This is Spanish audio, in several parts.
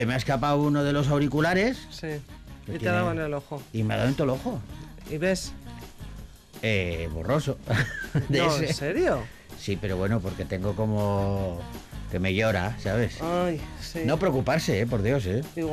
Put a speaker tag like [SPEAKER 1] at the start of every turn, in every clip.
[SPEAKER 1] me ha escapado uno de los auriculares.
[SPEAKER 2] Sí.
[SPEAKER 1] Que
[SPEAKER 2] Y te
[SPEAKER 1] tiene-
[SPEAKER 2] ha dado en el ojo.
[SPEAKER 1] Y me ha dado en todo el ojo.
[SPEAKER 2] ¿Y ves?
[SPEAKER 1] Borroso. De
[SPEAKER 2] No,
[SPEAKER 1] ese.
[SPEAKER 2] ¿en serio?
[SPEAKER 1] Sí, pero bueno, porque tengo como... que me llora, ¿sabes?
[SPEAKER 2] Ay, sí.
[SPEAKER 1] No preocuparse, por Dios,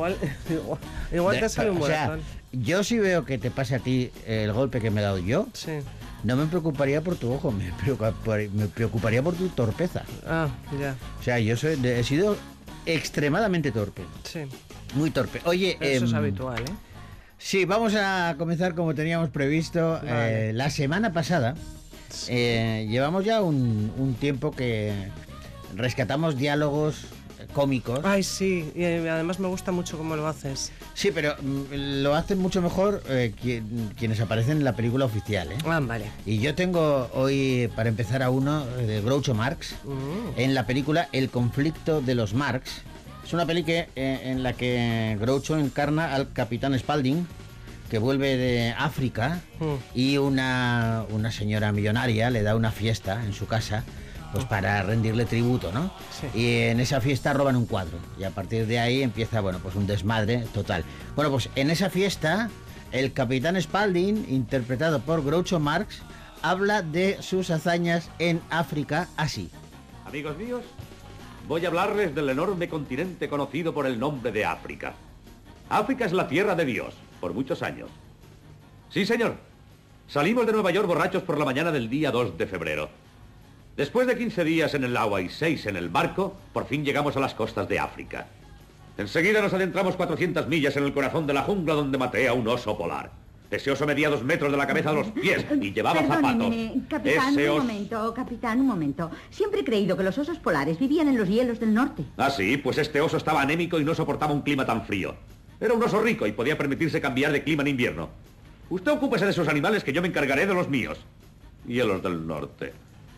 [SPEAKER 2] Igual te sale un
[SPEAKER 1] O sea,
[SPEAKER 2] moretón.
[SPEAKER 1] yo sí veo que te pase a ti el golpe que me he dado yo,
[SPEAKER 2] Sí.
[SPEAKER 1] no me preocuparía por tu ojo, me preocuparía por tu torpeza.
[SPEAKER 2] Ah, ya.
[SPEAKER 1] O sea, he sido extremadamente torpe,
[SPEAKER 2] Sí.
[SPEAKER 1] muy torpe. Oye,
[SPEAKER 2] Eso es habitual, ¿eh?
[SPEAKER 1] sí, vamos a comenzar como teníamos previsto.
[SPEAKER 2] Vale.
[SPEAKER 1] La semana pasada llevamos ya un tiempo que rescatamos diálogos cómicos.
[SPEAKER 2] Ay, sí. Y además me gusta mucho cómo lo haces.
[SPEAKER 1] Sí, pero lo hacen mucho mejor quienes aparecen en la película oficial, ¿eh?
[SPEAKER 2] Ah, vale.
[SPEAKER 1] Y yo tengo hoy, para empezar, a uno de Groucho Marx, en la película El conflicto de los Marx. Es una peli en la que Groucho encarna al capitán Spaulding, que vuelve de África, y una señora millonaria le da una fiesta en su casa, pues para rendirle tributo, ¿no?
[SPEAKER 2] Sí.
[SPEAKER 1] Y en esa fiesta roban un cuadro, y a partir de ahí empieza, bueno, pues un desmadre total. Bueno, pues en esa fiesta, el capitán Spaulding, interpretado por Groucho Marx, habla de sus hazañas en África así.
[SPEAKER 3] Amigos míos, voy a hablarles del enorme continente conocido por el nombre de África. África es la tierra de Dios, por muchos años. Sí, señor. Salimos de Nueva York borrachos por la mañana del día 2 de febrero. Después de 15 días en el agua y 6 en el barco, por fin llegamos a las costas de África. Enseguida nos adentramos 400 millas en el corazón de la jungla donde maté a un oso polar. Ese oso medía 2 metros de la cabeza a los pies y llevaba zapatos.
[SPEAKER 4] Perdóneme, capitán,
[SPEAKER 3] Ese
[SPEAKER 4] un
[SPEAKER 3] oso...
[SPEAKER 4] momento, capitán, un momento. Siempre he creído que los osos polares vivían en los hielos del norte.
[SPEAKER 3] Ah, sí, pues este oso estaba anémico y no soportaba un clima tan frío. Era un oso rico y podía permitirse cambiar de clima en invierno. Usted ocúpese de esos animales que yo me encargaré de los míos. Y de los del norte.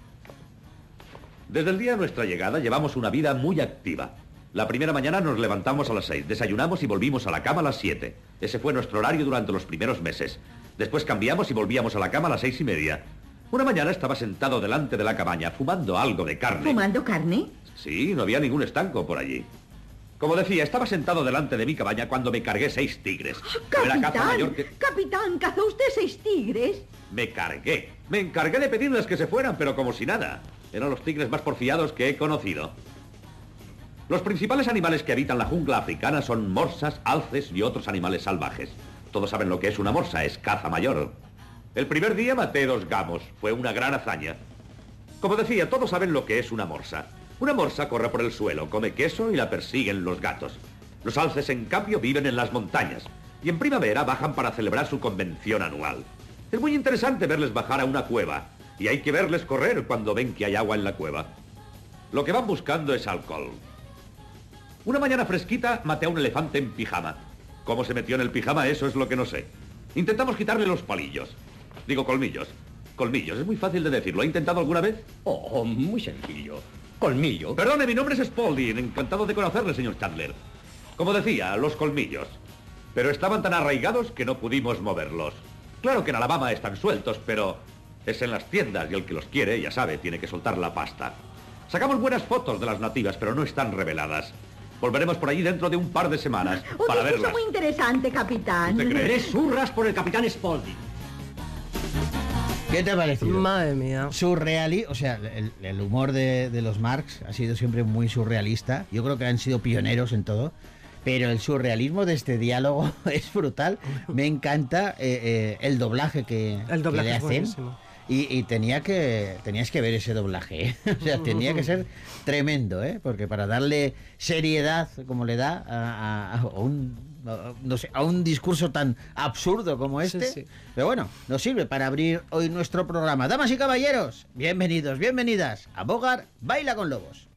[SPEAKER 3] Desde el día de nuestra llegada llevamos una vida muy activa. La primera mañana nos levantamos a las 6, desayunamos y volvimos a la cama a las 7. Ese fue nuestro horario durante los primeros meses. Después cambiamos y volvíamos a la cama a las 6:30. Una mañana estaba sentado delante de la cabaña, fumando algo de carne.
[SPEAKER 4] ¿Fumando carne?
[SPEAKER 3] Sí, no había ningún estanco por allí. Como decía, estaba sentado delante de mi cabaña cuando me cargué 6 tigres. Era caza mayor que...
[SPEAKER 4] Capitán, ¿cazó usted 6 tigres?
[SPEAKER 3] Me cargué. Me encargué de pedirles que se fueran, pero como si nada. Eran los tigres más porfiados que he conocido. Los principales animales que habitan la jungla africana son morsas, alces y otros animales salvajes. Todos saben lo que es una morsa, es caza mayor. El primer día maté 2 gamos, fue una gran hazaña. Como decía, todos saben lo que es una morsa. Una morsa corre por el suelo, come queso y la persiguen los gatos. Los alces, en cambio, viven en las montañas y en primavera bajan para celebrar su convención anual. Es muy interesante verles bajar a una cueva y hay que verles correr cuando ven que hay agua en la cueva. Lo que van buscando es alcohol. Una mañana fresquita maté a un elefante en pijama. ¿Cómo se metió en el pijama? Eso es lo que no sé. Intentamos quitarle los palillos. Digo colmillos. Colmillos, es muy fácil de decir. ¿Lo ha intentado alguna vez?
[SPEAKER 5] Oh, muy sencillo. Colmillo.
[SPEAKER 3] Perdone, mi nombre es Spaulding. Encantado de conocerle, señor Chandler. Como decía, los colmillos. Pero estaban tan arraigados que no pudimos moverlos. Claro que en Alabama están sueltos, pero es en las tiendas y el que los quiere, ya sabe, tiene que soltar la pasta. Sacamos buenas fotos de las nativas, pero no están reveladas. Volveremos por allí dentro de un par de semanas
[SPEAKER 4] Un
[SPEAKER 3] para
[SPEAKER 4] discurso
[SPEAKER 3] verlas.
[SPEAKER 4] muy interesante, capitán.
[SPEAKER 3] ¿Usted cree?
[SPEAKER 5] 3 hurras por el capitán Spaulding.
[SPEAKER 1] ¿Qué te ha parecido?
[SPEAKER 2] Madre mía.
[SPEAKER 1] O sea, el humor de los Marx ha sido siempre muy surrealista. Yo creo que han sido pioneros en todo. Pero el surrealismo de este diálogo es brutal. Me encanta el doblaje que
[SPEAKER 2] El doblaje
[SPEAKER 1] le
[SPEAKER 2] es
[SPEAKER 1] hacen.
[SPEAKER 2] buenísimo.
[SPEAKER 1] Y tenías que ver ese doblaje, ¿eh? O sea, tenía que ser tremendo, ¿eh? Porque para darle seriedad como le da a un discurso tan absurdo como este,
[SPEAKER 2] Sí, sí.
[SPEAKER 1] pero bueno, nos sirve para abrir hoy nuestro programa. Damas y caballeros, bienvenidos, bienvenidas a Bogart Baila con Lobos.